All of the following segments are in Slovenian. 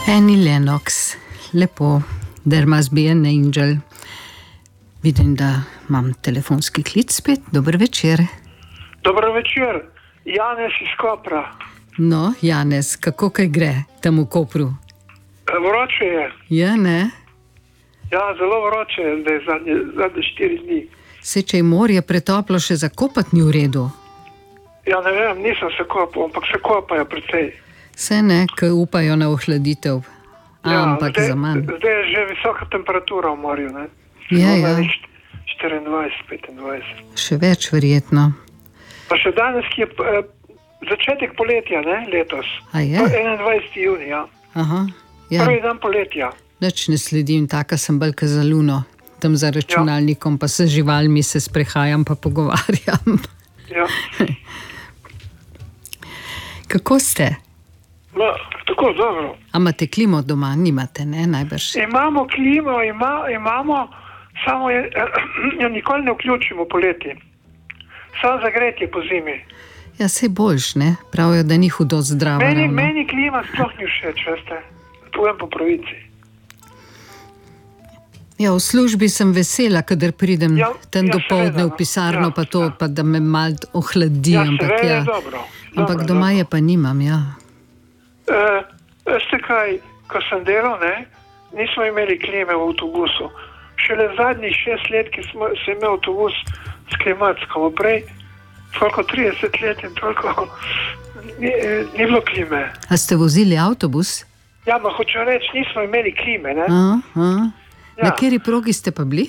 Annie Lennox, lepo, There must be an angel. Vidim, da imam telefonski klic spet. Dober večer. Dober večer, Janez iz Kopra. No, Janez, kako kaj gre tam v Kopru? Vroče je. Ja, ne? Ja, zelo vroče je, zdaj zadnje 4 dni. Se, če je morje pretoplo, še zakopati ni v redu. Ja, ne vem, nisem se kopal, ampak se kopajo precej. Se ne, ki upajo na ohladitev, ampak zdaj, za manj. Zdaj je že visoka temperatura v morju, ne? Ja. 24, 25. Še več verjetno. Pa še danes, ki je začetek poletja, ne, letos. A je? 21. junija. Aha, ja. Prvi dan poletja. Nič ne sledim, taka sem bolj za luno. Tam za računalnikom, pa se živalmi se sprehajam, pa pogovarjam. Ja. Kako ste? No, tako dobro. A imate klimo doma? Nimate, ne? Najbrž. Imamo klimo, imamo, samo je nikoli ne vključimo poleti. Samo zagretje po zimi. Ja, sej boljš, ne? Pravijo, da ni hudo zdravo. Meni klima sploh ni všeč, veste. Povem po pravici. Ja, v službi sem vesela, kadar pridem tam dopoldne v pisarno, pa to, pa da me malo ohladi. Seveda je dobro. Ampak doma je pa nimam, ja. Veste kaj, ko sem delal, ne, nismo imeli klime v avtobusu. Šele zadnjih 6 let, ki sem imel avtobus s klimatsko, prej, toliko 30 let in toliko ni bilo klime. A ste vozili avtobus? Ja, ma hočem reči, nismo imeli klime, ne. Na kateri progi ste pa bili?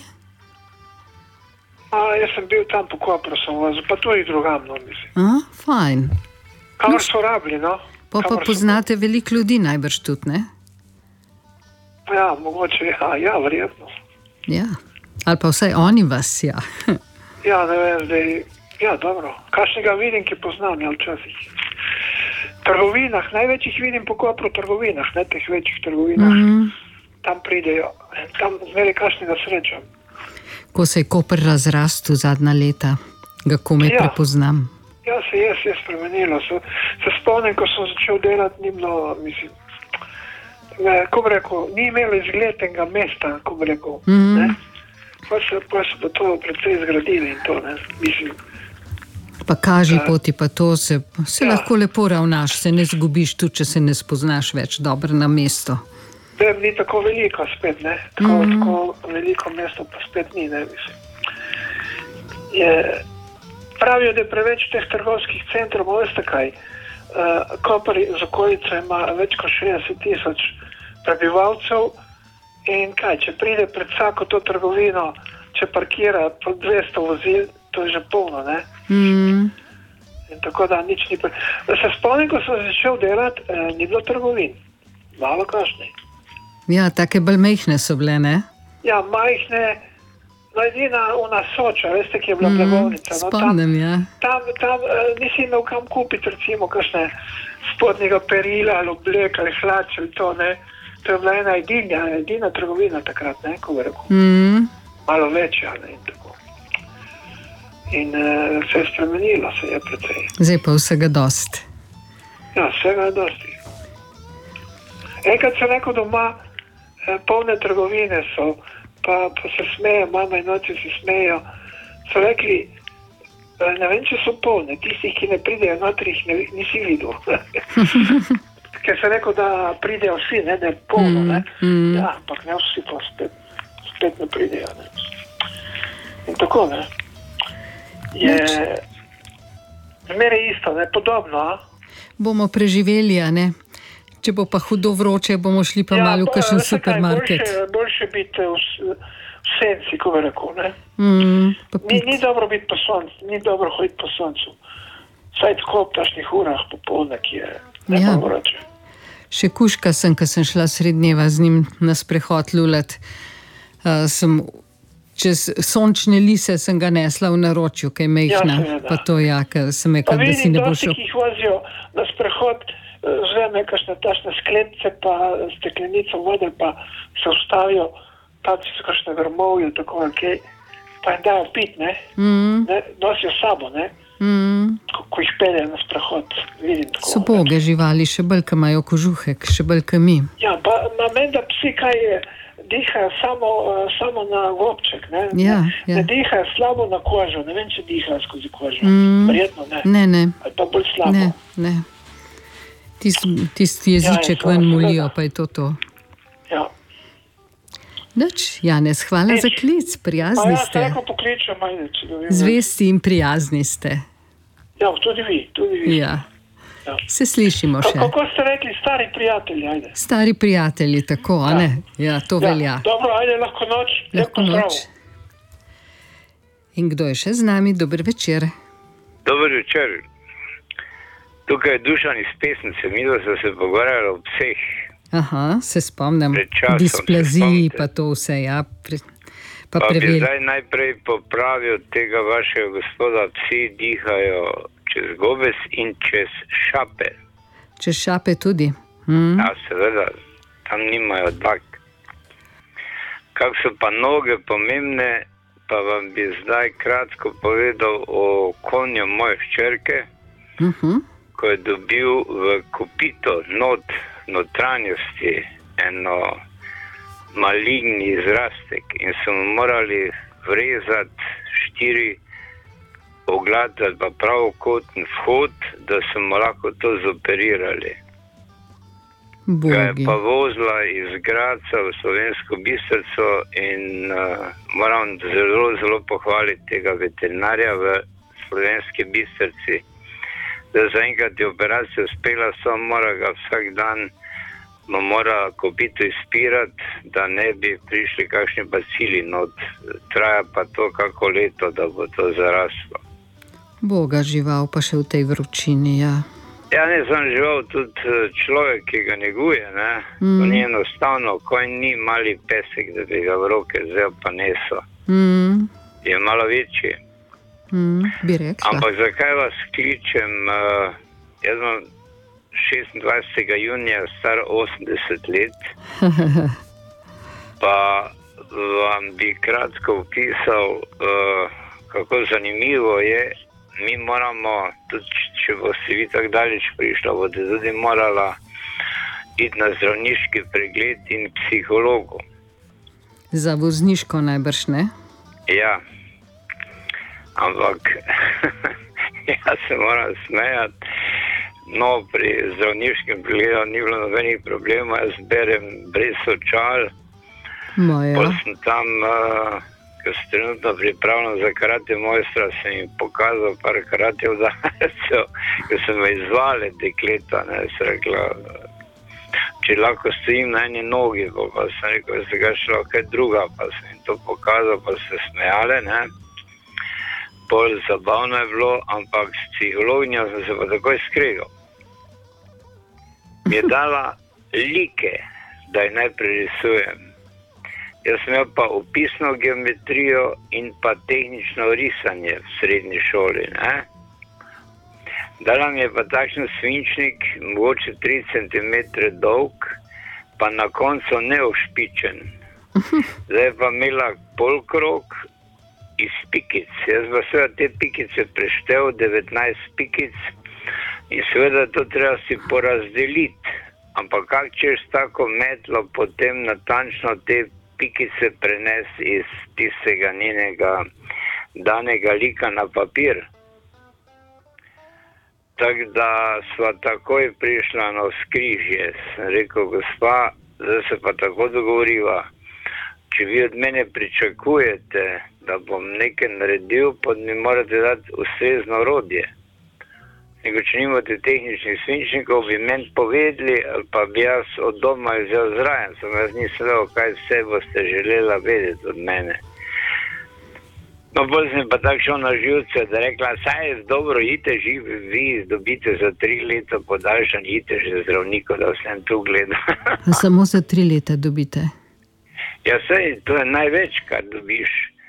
Jaz sem bil tam po Kopru, pa tudi drugam, no, mislim. Fajn. Kamor so rabili, no. Pa poznate veliko ljudi najbrž tudi, ne? Ja, mogoče, ja, verjetno. Ja, ali pa vsaj oni vas, ja. Ja, ne vem, zdaj, ja, dobro. Kakšnega vidim, ki poznam, ja, včasih. Trgovinah, največjih vidim po Kopru trgovinah, ne, teh večjih trgovinah. Tam pridejo, tam zmeri kakšnega srečam. Ko se je Koper razrastel zadnja leta, ga komaj prepoznam. Ja, se je spremenilo. Se spomnim, ko sem začel delati, ni bilo, mislim, ko bi rekel, ni imelo izglednega mesta, ko bi rekel, ne. Pa so to precej zgradili in to, ne, mislim. Pa kaži poti, pa to se lahko lepo ravnaš, se ne zgubiš tudi, če se ne spoznaš več dobro na mesto. Dem ni tako veliko spet, ne, tako veliko mesto pa spet ni, ne, mislim. Pravijo, da je preveč teh trgovskih centrov, veste kaj, Koper z okolico ima več kot 60,000 prebivalcev in kaj, če pride pred vsako to trgovino, če parkira po 200 vozil, to je že polno, ne. In tako da nič ni. Da se spomnim, ko sem začel delati, ni bilo trgovin, malo kašne. Ja, take bolj majhne so bile, ne? Ja, majhne, no edina ona Soča, veste, ki je bila blagovnica. Spomnim, ja. Tam nisi imel kam kupiti, recimo, kakšne spodnjega perila ali oblek ali hlač ali to, ne. To je bila ena edina trgovina takrat, ne, ko bi rekel. Malo večja, ne, in tako. In se je spremenilo, se je precej. Zdaj pa vsega dost. Ja, vsega dosti. Enkrat sem rekel doma, polne trgovine so, pa se smejo, mama in oči se smejo. So rekli, ne vem, če so polne, tistih, ki ne pridejo notri, jih nisi videl. Ker sem rekel, da pridejo vsi, ne, da je polno, ne. Ja, ampak ne vsi pa spet ne pridejo, ne. In tako, ne. Je zmeraj isto, ne, podobno, Bomo preživeli, a ne? Če bo pa hudo vroče, bomo šli pa malo v kakšen supermarket. Boljše biti v senci, ko bi rekel, ne. Ni dobro biti po soncu, ni dobro hoditi po soncu. Saj tako v tašnih urah popoldne, ki je ne vroče. Še kužka sem, ko sem šla srednjeva z njim na sprehod lulat. Sem čez sončne lise sem ga nesla v naročju, kaj mejhna. Pa to ker sem rekla, da si ne bo šel. Pa vidim, dosti, ki jih vozijo na sprehod, vzame kakšne tašne sklepce pa steklenico vode, pa se ustavijo, pa so kakšne grmovje, tako nekaj, pa jim dajo pit, ne, nosijo sabo, ne, ko jih peljejo na sprehod, vidim tako. So boge živali, še bolj, ko imajo kožuhek, še bolj, ko mi. Ja, pa menda psi kaj dihajo samo na gobček, ne? Ja. Ne dihajo slabo na kožo, ne vem, če dihajo skozi kožo. Verjetno ne. Ne. Ali pa bolj slabo. Ne. Tisti jeziček ven molijo, pa je to. Ja. Nič, Janez, hvala za klic, prijazni ste. Ja, tako pokličem, ajde, če dobim. Zvesti in prijazni ste. Ja, tudi vi. Ja. Se slišimo še. Kako ste rekli, stari prijatelji, ajde. Stari prijatelji, tako, a ne? Ja, to velja. Dobro, ajde, lahko noč. Lahko noč. In kdo je še z nami? Dober večer. Dober večer. Tukaj je Dušan iz Pesnice, mi smo se pogovarjali o pseh. Aha, se spomnim. Displaziji, pa to vse, ja. Pa bi zdaj najprej popravil tega vašega gospoda, psi dihajo čez gobec in čez šape. Čez šape tudi? Ja, seveda, tam nimajo dlak. Kak so pa noge pomembne, pa vam bi zdaj kratko povedal o konju moje hčerke, ko je dobil v kopito notranjosti eno maligni izrastek in so mu morali vrezati 4 oglad ali pa pravokotni vhod, da so mu lahko to zoperirali. Ga je pa vozila iz Graca v Slovensko Bistrico in moram zelo pohvaliti tega veterinarja v Slovenski Bistrici, da zaenkrat je operacija uspela, samo mora ga vsak dan mora kopito izpirati, da ne bi prišli kakšni bacili not. Traja pa to kako leto, da bo to zaraslo. Boga žival, pa še v tej vročini, ja. Ja, ne sem žival, tudi človek, ki ga neguje, ne. To ni enostavno, konj ni mali pesek, da bi ga v roke vzel pa neso. Je malo večji. Bi rekla. Ampak zakaj vas kličem? Jaz imam 26. junija star 80 let, pa vam bi kratko opisal, kako zanimivo je. Mi moramo, tudi če boste vi tako daleč prišla, boste tudi morala iti na zdravniški pregled in psihologu. Za vozniško najbrž, ne? Ja. Ampak jaz se moram smejati. No, pri zdravniškem pregledu ni bilo nobenih problemov, jaz berem brez očal. Pol sem tam, ko sem trenutno pripravljen za karate mojstra, sem jim pokazal par karate udarcev, ko sem me izvali dekleta, ne, sem rekla, če lahko stojim na eni nogi, pa sem rekel, da se ga šlo kaj druga, pa sem jim to pokazal, pa se smejale, ne. Bolj zabavno je bilo, ampak s psihologinjo sem se pa takoj skregal. Mi je dala like, da jih najprej risujem. Jaz sem imel pa opisno geometrijo in pa tehnično risanje v srednji šoli, ne. Dala mi je pa takšen svinčnik, mogoče 3 cm dolg, pa na koncu neošpičen. Zdaj pa imela polkrog iz pikic. Jaz pa seveda te pikice preštel, 19 pikic, in seveda to treba si porazdeliti. Ampak kak češ tako metlo potem natančno te pikice prenesti iz tistega njenega danega lika na papir. Tako da sva takoj prišla na vzkrižje. Sem rekel, gospa, zdaj se pa tako dogovoriva, če vi od mene pričakujete, da bom nekaj naredil, pa mi morate dati ustrezno orodje. Nego, če nimate tehničnih svinčnikov, bi meni povedali, ali pa bi jaz od doma vzel zraven. Jaz nisem vedel, kaj vse boste želela vedeti od mene. No, bolj sem pa tako šel na živce, da rekla, saj je dobro, idite živi, vi dobite za 3 leta podaljšan, idite že zdravniku, da vsem tu gleda. Samo za 3 leta dobite? Ja, sej, to je največ, kar dobiš.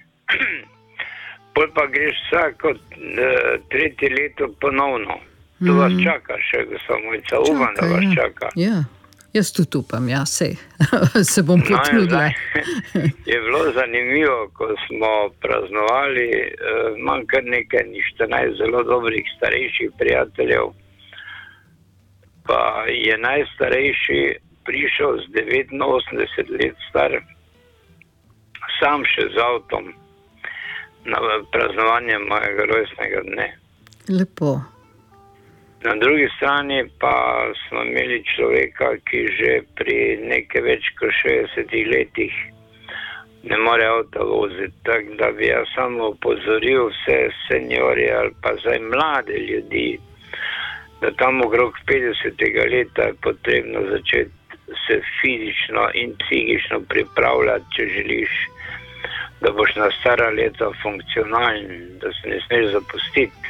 Pol pa greš vsako 3. leto ponovno. To vas čaka še, gospod Mojca, upam, da vas čaka. Ja, jaz tudi upam, ja, sej. Se bom potrudila. Je bilo zanimivo, ko smo praznovali, imam kar nekaj 14 zelo dobrih starejših prijateljev, pa je najstarejši prišel z 89 let star, sam še z avtom, na praznovanje mojega rojstnega dne. Lepo. Na drugi strani pa smo imeli človeka, ki že pri nekaj več kot 60 letih ne more avta voziti. Tako da bi jaz samo opozoril vse seniorje ali pa zdaj mlade ljudi, da tam okrog 50. leta je potrebno začeti se fizično in psihično pripravljati, če želiš, da boš na stara leta funkcionalen, da se ne smeš zapustiti.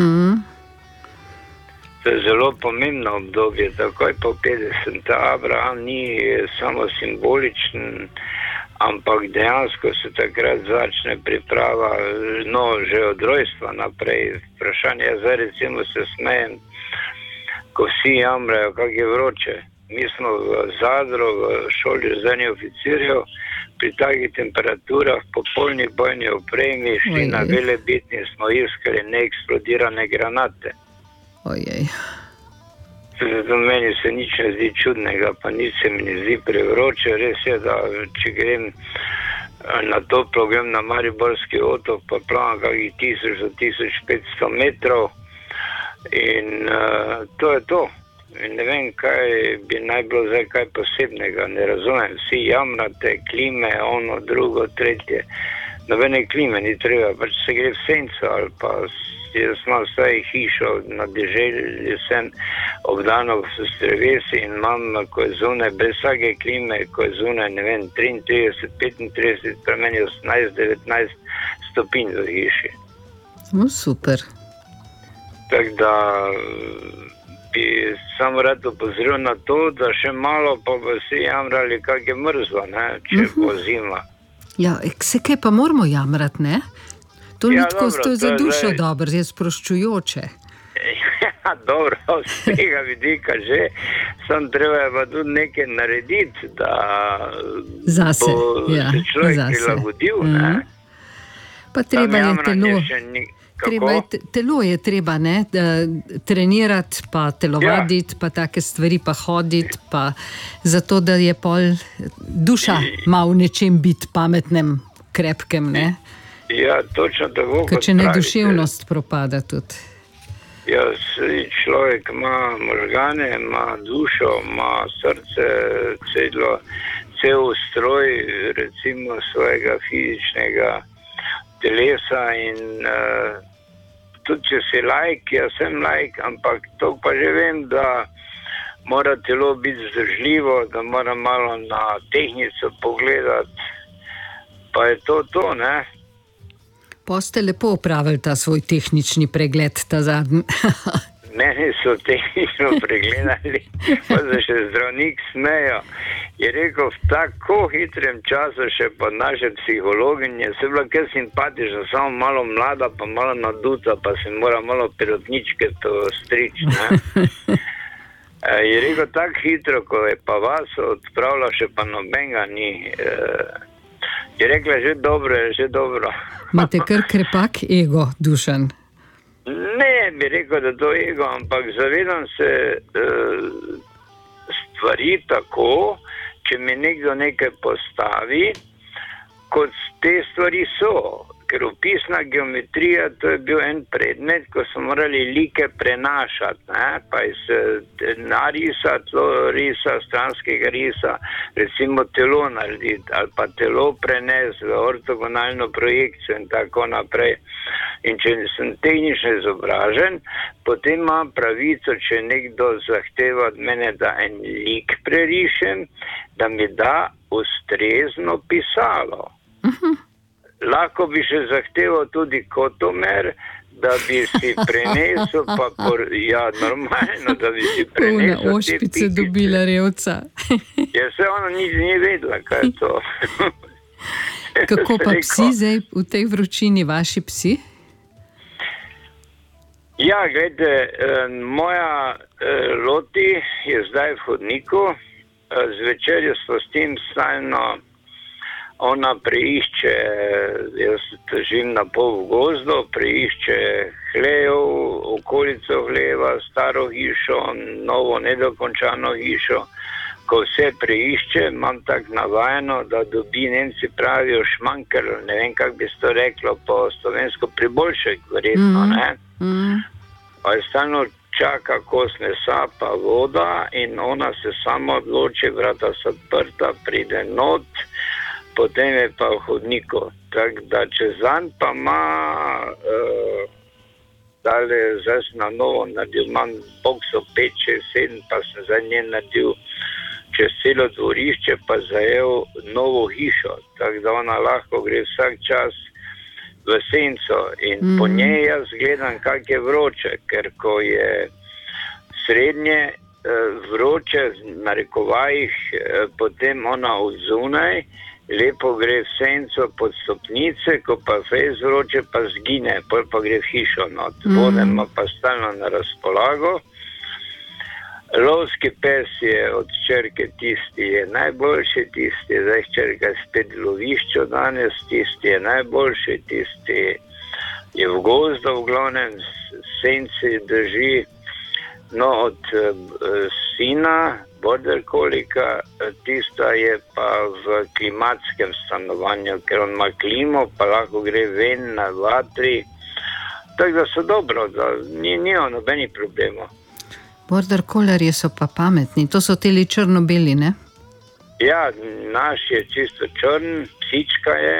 To je zelo pomembno obdobje, takoj po 50. Abraham ni samo simboličen, ampak dejansko se takrat začne priprava, že od rojstva naprej. Vprašanje je, zdaj recimo se smejem, ko vsi jamrajo, kak je vroče. Mi smo v Zadru, v šoli zdajnih oficirjev, pri takih temperaturah, po polni bojni opremi, šli na Velebitni, smo iskali neeksplodirane granate. Ojej. Zato meni se nič ne zdi čudnega, pa nič se mi ne zdi prevroče. Res je, da če grem na toplo, grem na Mariborski otok, pa plavam kakih 1000 do 1500 metrov in to je to. In ne vem, kaj bi naj bilo zdaj kaj posebnega, ne razumem. Vsi jamrate, klime, ono, drugo, tretje. Nobene klime ni treba, pač se gre v senco ali pa jaz imam vsaj hišo na deželju, sem obdano s drevesi in imam, ko je zunaj, brez vsake klime, ko je zunaj, ne vem, 33, 35, pri meni 18, 19 stopinj v hiši. Super. Tako da bi samo rad opozoril na to, da še malo pa bi vsi jamrali, kak je mrzlo, ne, če bo zima. Ja, se kaj pa moramo jamrati, ne? To ni tako, to je za dušo dobro, je sproščujoče. Ja, dobro, z tega vidika že, sam treba je pa tudi nekaj narediti, da zase, bo se človek prilagodil, ne? Pa treba je telo. Telo je treba, ne, trenirati, pa telovaditi, pa take stvari, pa hoditi, pa zato, da je pol duša malo v nečem biti pametnem, krepkem, ne? Ja, točno tako, kot če ne duševnost propada tudi. Ja, človek ima možgane, ima dušo, ima srce, cel ustroj, recimo svojega fizičnega telesa in tudi če si laik, jaz sem laik, ampak to pa že vem, da mora telo biti zdržljivo, da mora malo na tehnico pogledati, pa je to, ne? Pa ste lepo opravili ta svoj tehnični pregled, ta zadnji. Meni so tehnično pregledali, pa se še zdravnik smejo. Je rekel, v tako hitrem času še pa naše psihologinje, se bila kar simpatična, samo malo mlada, pa malo naduta, pa se mora malo perotničke to striči, ne? Je rekel, tako hitro, ko je pa vas odpravila, še pa nobenega ni. Je rekla, že dobro. Imate kar krepak ego, Dušan? Ne, bi rekel, da to ego, ampak zavedam se stvari tako, če mi nekdo nekaj postavi, kot te stvari so. Ker opisna geometrija, to je bil en predmet, ko smo morali like prenašati, ne? Pa iz narisa, risa, stranskega risa, recimo telo narediti, ali pa telo prenesti v ortogonalno projekcijo in tako naprej. In če sem tehnično izobražen, potem imam pravico, če nekdo zahteva od mene, da en lik prerišem, da mi da ustrezno pisalo. Lahko bi še zahteval tudi kotomer, da bi si prenesel, ja, normalno, da bi si prenesel te pikice. Ona ošpice dobila revca. Ja, se ona ni vedela, kaj je to. Kako pa psi zdaj v tej vročini, vaši psi? Ja, gledajte, moja Loti je zdaj v hodniku, zvečer je s tem stalno. Ona preišče, jaz živim na pol v gozdu, preišče hlev, okolico hleva, staro hišo, novo nedokončano hišo. Ko ko vse preišče, imam tak navajeno, da dobi, Nemci pravijo šmanker, ne vem, kak bi se to reklo po slovensko, priboljšek, verjetno, ne? Pa je stalno čaka kos mesa pa voda in ona se sama odloči, vrata so odprta, pride not, potem je pa v hodniku. Tako da čez dan pa ima, zdaj sem na novo naredil, imam boksov 5, 6, 7, pa sem za njen naredil čez celo dvorišče, pa zajel novo hišo, tako da ona lahko gre vsak čas v senco in po njej jaz gledam, kak je vroče, ker ko je srednje vroče, na rekovajih, potem ona odzunaj, lepo gre v senco pod stopnice, ko pa fejs vroče, pa zgine, pol pa gre v hišo not. Vode ima pa stalno na razpolago. Lovski pes je od hčerke, tisti je najboljši, tisti je zdaj hčerka spet v lovišču danes, tisti je najboljši, tisti je v gozdu, v glavnem senci drži. No, od sina, border kolika, tista je pa v klimatskem stanovanju, ker on ima klimo, pa lahko gre ven na vatri. Tako da so dobro, da ni nobenih problemov. Border collie so pa pametni, to so teli črno-beli, ne? Ja, naš je čisto črn, psička je,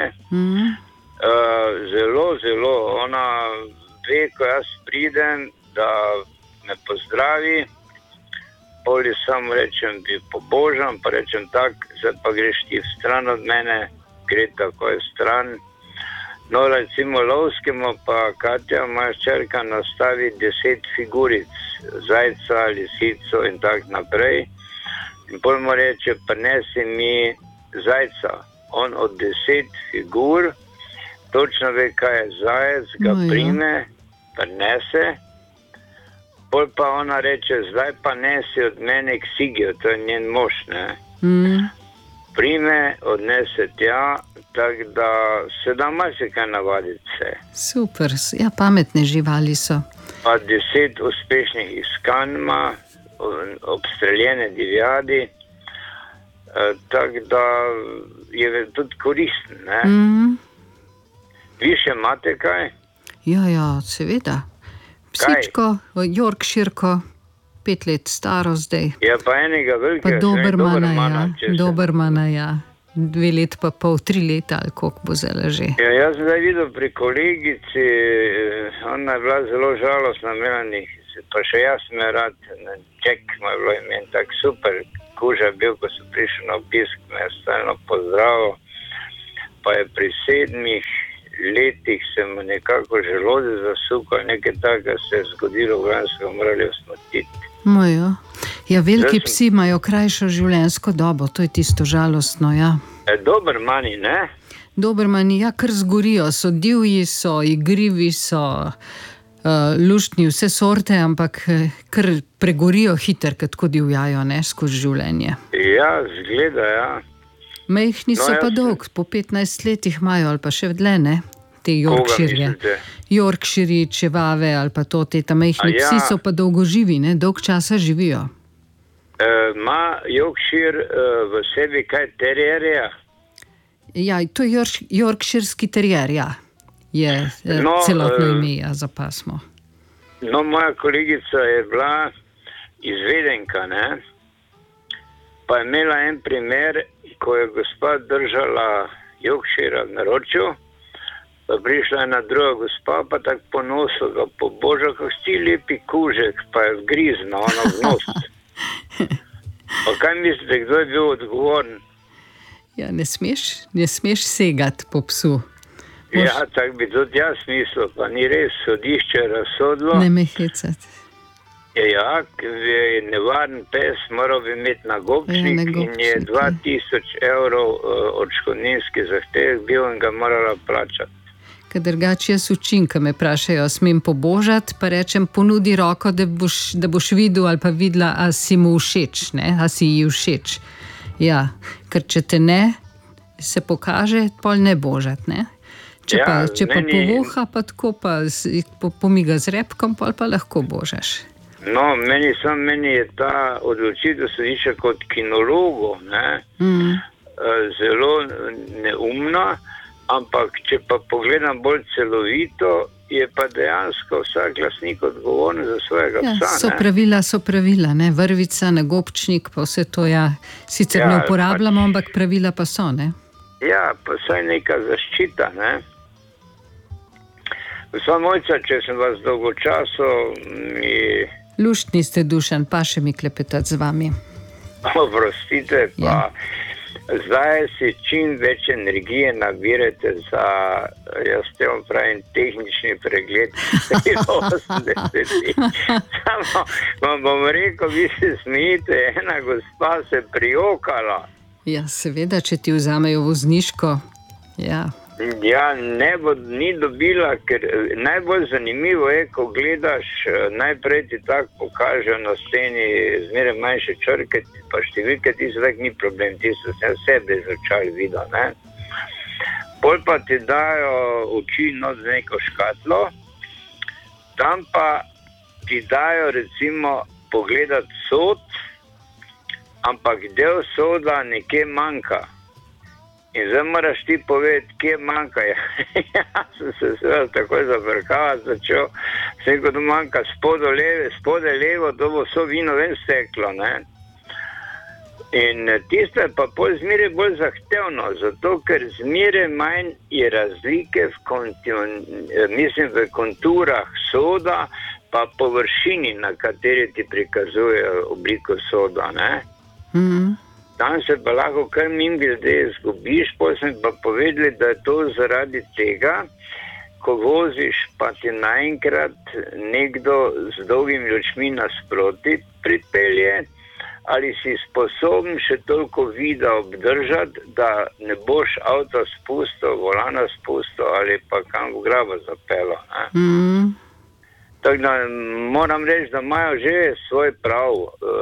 zelo, ona ve, ko jaz pridem, da me pozdravi, poli samo rečem, bi pobožam, pa rečem tak, zdaj pa greš ti v stran od mene, gre tako je stran. No, recimo lovskemu pa Katja, moja hčerka, nastavi 10 figuric, zajca, lisico in tak naprej. In pol mu reče, prinesi mi zajca. On od 10 figur točno ve, kaj je zajec, ga prime, prinese. Pol pa ona reče, zdaj pa nesi od mene Ksigijo, to je njen mož, ne? Prime, odnese tja, tako da se da marsikaj navaditi se. Super, ja, pametne živali so. Pa 10 uspešnih iskanj ima, obstreljene divjadi, tako da je tudi koristen, ne? Vi še imate kaj? Ja, seveda. Psičko, Yorkshirko, 5 let staro zdaj. Ja, pa enega velikega, Dobermana, ja. 2 let pa pol, 3 leta, ali koliko bo zdaj že. Ja, jaz sem zdaj videl pri kolegici, ona je bila zelo žalostna, pa še jaz sem je rad, Jack mu je bilo imen, tak super, kuža bil, ko so prišli na obisk, me je stalno pozdravil, pa je pri 7 letih se mu nekako želodec zasukal, nekaj tako se je zgodilo, v so ga morali usmrtiti. Ja, veliki psi imajo krajšo življenjsko dobo, to je tisto žalostno, ja. Dobermani, ne? Dobermani, ja, kar zgorijo, so divji, so igrivi, so luštni, vse sorte, ampak kar pregorijo hiter, kad tako divjajo, ne, skozi življenje. Ja, zgleda, ja. Mejhni so pa dolg, po 15 letih imajo, ali pa še dlje, ne? Te Yorkshirje. Yorkshirji, čevave, ali pa to, te mejhni psi so pa dolgoživi, ne? Dolg časa živijo. Ma Yorkshire v sebi kaj terjerja? Ja, to je Yorkshirski terjer, ja. Je celotno ime, ja, za pasmo. No, moja kolegica je bila izvedenka, ne? Pa je imela en primer, ko je gospa držala Yorkshira v naročju, pa prišla ena druga gospa, pa tak po nosu ga poboža, kako si lepi kužek, pa je vgrizno, ono v nos. Pa kaj mislite, kdo je bil odgovoren? Ja, ne smeš segati po psu. Ja, tak bi tudi jaz mislil, pa ni res, sodišče razsodilo. Ne me hecati. Ja, je nevaren pes, moral bi imeti nagobčnik in je 2000 evrov odškodninski zahtevek bil in ga morala plačati. Ker drugače jaz učim, ko me vprašajo, smem pobožati, pa rečem, ponudi roko, da boš videl ali pa videla, a si mu všeč, ne, a si ji všeč. Ja, ker če te ne, se pokaže, pol ne božati, ne. Če pa povoha, pa tako pa pomiga z repkom, pol pa lahko božaš. No, meni je ta odločitev sodišča kot kinologu, ne, zelo neumna, ampak če pa pogledam bolj celovito, je pa dejansko vsak lastnik odgovoren za svojega psa. So pravila, ne, vrvica, negobčnik, pa vse to, sicer ne uporabljamo, ampak pravila pa so, ne. Ja, pa saj neka zaščita, ne. Gospa Mojca, če sem vas dolgo času, Luštni ste, Dušan, pa še mi klepetati z vami. Oprostite, pa zdaj si čim več energije nabirate za, jaz te vam pravim, tehnični pregled 80. Samo vam bom rekel, vi se smijete, ena gospa se prijokala. Ja, seveda, če ti vzamejo vozniško, Ja, ni dobila, ker najbolj zanimivo je, ko gledaš, najprej ti tako pokažejo na sceni zmeraj manjše črke, pa številke, ti se tak ni problem, ti so vse brez očal videl, ne. Pol pa ti dajo oči not z neko škatlo, tam pa ti dajo recimo pogledat sod, ampak del soda nekje manjka. In zdaj moraš ti povedati, kje manjka. Jaz sem se seveda takoj zafrkavati začel. Sem rekel, da manjka spode levo, to bo vso vino ven steklo, ne. In tisto je pa pol zmeraj bolj zahtevno, zato ker zmeraj manj je razlike v konturah soda, pa površini, na kateri ti prikazujejo obliko soda, ne. Tam se pa lahko kar mimogrede izgubiš, potem sem pa povedali, da je to zaradi tega, ko voziš, pa ti naenkrat nekdo z dolgimi očmi nasproti pripelje, ali si sposoben še toliko vida obdržati, da ne boš avto spustil, volana spustil ali pa kam v grabo zapeljal. Tako da moram reči, da imajo že svoj prav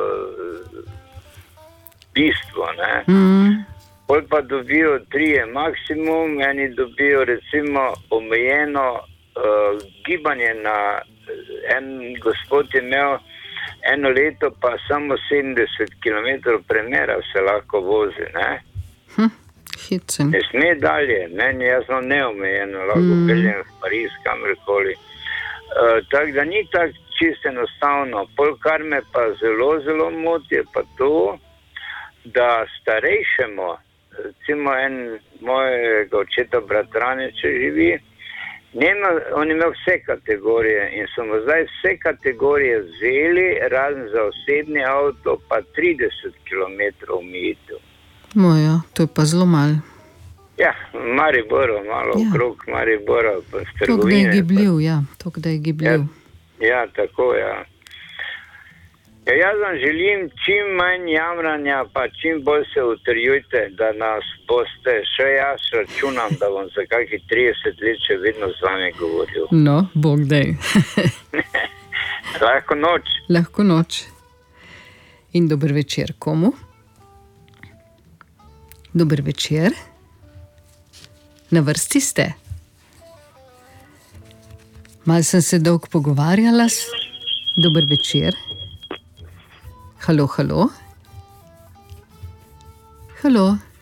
bistvo, ne. Pol pa dobijo 3 maksimum, eni dobijo recimo omejeno gibanje na, en gospod je imel 1 leto pa samo 70 km premera se lahko vozi, ne. Hecen. Ne sme dalje, meni jasno neomejeno, lahko peljem v Pariz, kamorkoli. Tako da ni tako čisto enostavno. Pol kar me pa zelo, zelo moti je pa to, da starejšemu, recimo en mojega očeta bratranec, če živi, on je imel vse kategorije in so mu zdaj vse kategorije vzeli, razen za osebni avto, pa 30 km omejitev. Moja, to je pa zelo malo. Ja, Mariboru, malo okrog Maribora, pa v trgovine. To, kdaj je gibljiv. Ja, tako, ja. Jaz vam želim čim manj jamranja, pa čim bolj se utrjujte, da nas boste, še jaz računam, da bom za kakih 30 let še vedno z vami govoril. No, Bog daj. Lahko noč. Lahko noč. In dober večer komu? Dober večer. Na vrsti ste. Malo sem se dolgo pogovarjala. Dober večer. Halo. Halo.